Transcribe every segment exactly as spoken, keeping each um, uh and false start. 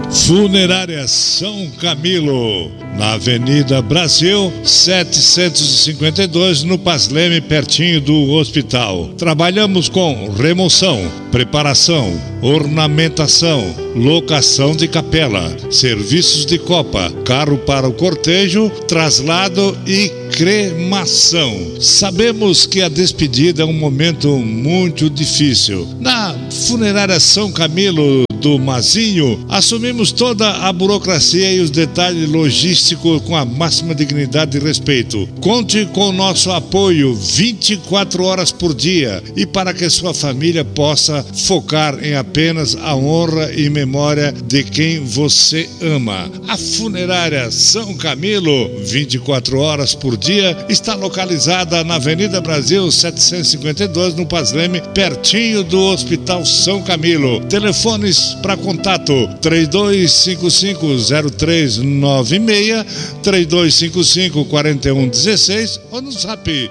Funerária São Camilo, na Avenida Brasil, setecentos e cinquenta e dois, no Pasleme, pertinho do hospital. Trabalhamos com remoção, preparação, ornamentação, locação de capela, serviços de copa, carro para o cortejo, traslado e cremação. Sabemos que a despedida é um momento muito difícil. Na Funerária São Camilo do Mazinho, assumimos toda a burocracia e os detalhes logísticos com a máxima dignidade e respeito. Conte com o nosso apoio vinte e quatro horas por dia e para que sua família possa focar em apenas a honra e memória de quem você ama. A Funerária São Camilo, vinte e quatro horas por dia, está localizada na Avenida Brasil setecentos e cinquenta e dois, no Pasleme, pertinho do Hospital São Camilo. Telefones para contato: três dois cinco cinco, zero três nove seis, três dois cinco cinco, quatro um um seis ou no Zap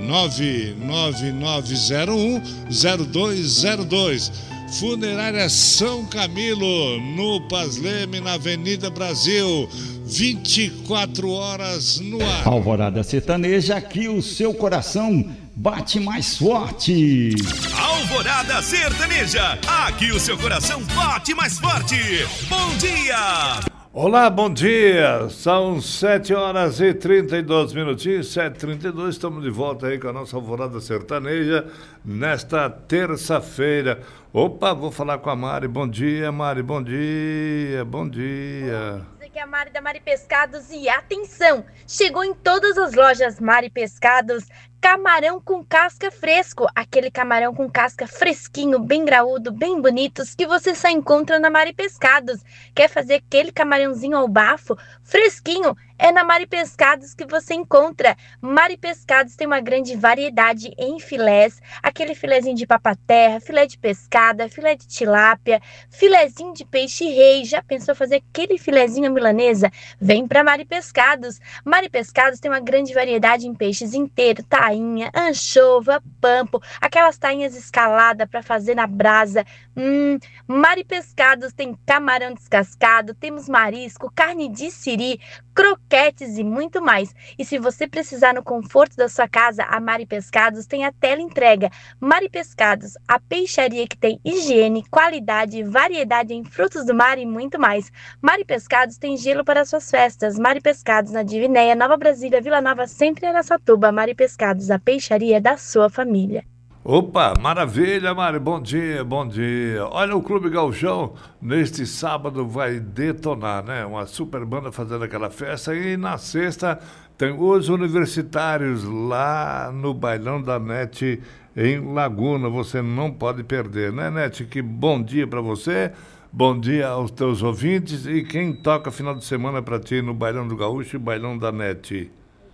nove nove nove zero um, zero dois zero dois. Funerária São Camilo, no Pasleme, na Avenida Brasil, vinte e quatro horas no ar. Alvorada Sertaneja, aqui o seu coração bate mais forte. Alvorada Sertaneja, aqui o seu coração bate mais forte. Bom dia! Olá, bom dia, são sete horas e trinta e dois minutinhos, sete e trinta e dois, estamos de volta aí com a nossa Alvorada Sertaneja nesta terça-feira. Opa, vou falar com a Mari. Bom dia, Mari, bom dia, bom dia. Aqui é a Mari da Mari Pescados e atenção, chegou em todas as lojas Mari Pescados camarão com casca fresco, aquele camarão com casca fresquinho, bem graúdo, bem bonitos, que você só encontra na Mari Pescados. Quer fazer aquele camarãozinho ao bafo, fresquinho? É na Mari Pescados que você encontra. Mari Pescados tem uma grande variedade em filés, aquele filézinho de papaterra, filé de pescada, filé de tilápia, filézinho de peixe rei. Já pensou fazer aquele filézinho milanesa? Vem para Mari Pescados. Mari Pescados tem uma grande variedade em peixes inteiros, tainha, anchova, pampo, aquelas tainhas escaladas para fazer na brasa. Hum, Mari Pescados tem camarão descascado, temos marisco, carne de siri, croquetes e muito mais. E se você precisar no conforto da sua casa, a Mari Pescados tem a tela entrega. Mari Pescados, a peixaria que tem higiene, qualidade, variedade em frutos do mar e muito mais. Mari Pescados tem gelo para suas festas. Mari Pescados na Divinéia, Nova Brasília, Vila Nova, sempre em Araçatuba. Mari Pescados, a peixaria da sua família. Opa, maravilha, Mari, bom dia, bom dia. Olha, o Clube Gauchão neste sábado vai detonar, né? Uma super banda fazendo aquela festa. E na sexta tem os universitários lá no Bailão da NET em Laguna. Você não pode perder, né, NET? Que bom dia para você, bom dia aos teus ouvintes. E quem toca final de semana para ti no Bailão do Gaúcho e Bailão da NET?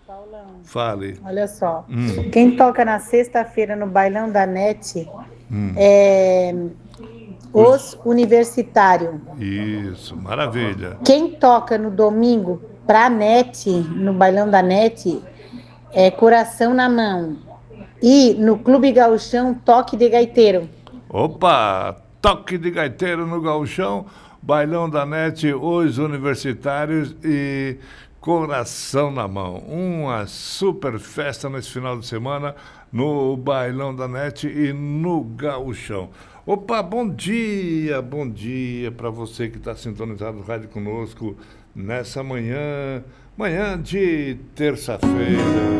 Fale. Olha só, hum. Quem toca na sexta-feira no Bailão da NET hum. é os, os universitários. Isso, maravilha. Quem toca no domingo pra NET, no Bailão da NET, é Coração na Mão. E no Clube Gauchão, Toque de Gaiteiro. Opa, Toque de Gaiteiro no Gauchão, Bailão da NET, os universitários e Coração na Mão. Uma super festa nesse final de semana no Bailão da NET e no Gauchão. Opa, bom dia, bom dia para você que está sintonizado no rádio conosco nessa manhã, manhã de terça-feira.